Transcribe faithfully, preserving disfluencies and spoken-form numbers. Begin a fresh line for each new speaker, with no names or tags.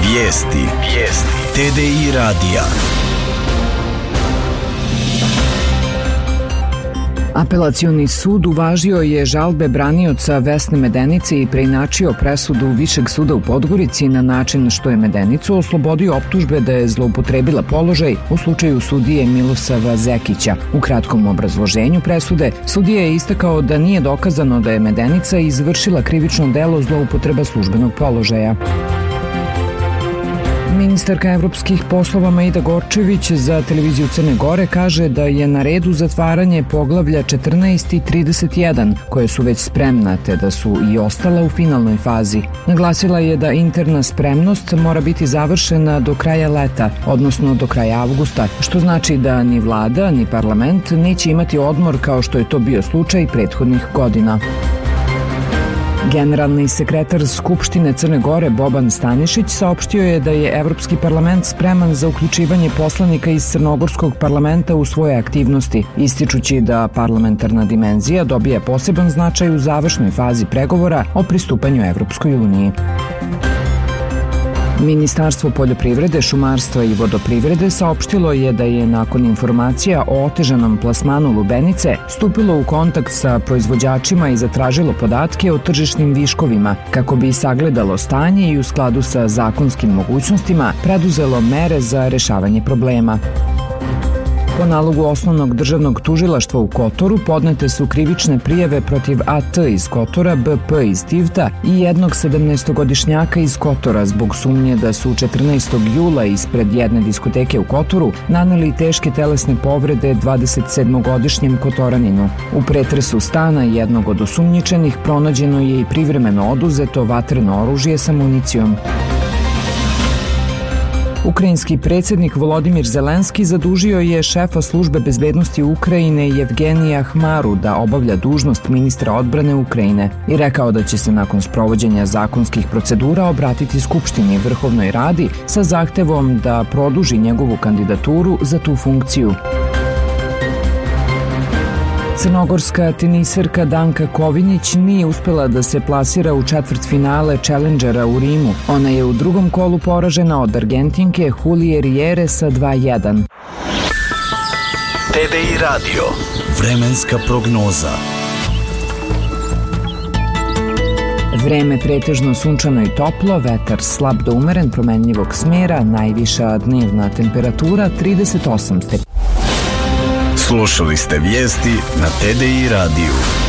Vijesti. Vijesti. T D I radija.
Apelacioni sud uvažio je žalbe branioca Vesne Medenice i preinačio presudu Višeg suda u Podgorici na način što je Medenicu oslobodio optužbe da je zloupotrebila položaj u slučaju sudije Milosava Zekića. U kratkom obrazloženju presude, sudija je istakao da nije dokazano da je Medenica izvršila krivično delo zloupotreba službenog položaja. Ministarka evropskih poslova Majda Gorčević za televiziju Crne Gore kaže da je na redu zatvaranje poglavlja četrnaest i trideset jedan, koje su već spremna, te da su i ostala u finalnoj fazi. Naglasila je da interna spremnost mora biti završena do kraja leta, odnosno do kraja avgusta, što znači da ni vlada, ni parlament neće imati odmor kao što je to bio slučaj prethodnih godina. Generalni sekretar Skupštine Crne Gore Boban Stanišić saopštio je da je Evropski parlament spreman za uključivanje poslanika iz Crnogorskog parlamenta u svoje aktivnosti, ističući da parlamentarna dimenzija dobija poseban značaj u završnoj fazi pregovora o pristupanju Evropskoj uniji. Ministarstvo poljoprivrede, šumarstva i vodoprivrede saopštilo je da je nakon informacija o otežanom plasmanu lubenice stupilo u kontakt sa proizvođačima i zatražilo podatke o tržišnim viškovima kako bi sagledalo stanje i u skladu sa zakonskim mogućnostima preduzelo mere za rešavanje problema. Po nalogu Osnovnog državnog tužilaštva u Kotoru podnete su krivične prijave protiv A T iz Kotora, B P iz Tivta i jednog sedamnaestogodišnjaka iz Kotora zbog sumnje da su četrnaestog jula ispred jedne diskoteke u Kotoru naneli teške telesne povrede dvadesetsedmogodišnjem Kotoraninu. U pretresu stana jednog od osumnjičenih pronađeno je i privremeno oduzeto vatreno oružje sa municijom. Ukrajinski predsjednik Volodimir Zelenski zadužio je šefa službe bezbednosti Ukrajine Jevgenija Hmaru da obavlja dužnost ministra odbrane Ukrajine i rekao da će se nakon sprovođenja zakonskih procedura obratiti Skupštini Vrhovnoj Radi sa zahtevom da produži njegovu kandidaturu za tu funkciju. Crnogorska teniserka Danka Kovinić nije uspela da se plasira u četvrtfinale Challengera u Rimu. Ona je u drugom kolu poražena od Argentinke Julije Riere sa dva jedan.
T D I radio. Vremenska prognoza.
Vreme pretežno sunčano i toplo, vetar slab do umeren promenljivog smjera, najviša dnevna temperatura trideset osam stepeni.
Slušali ste vijesti na T D I radiju.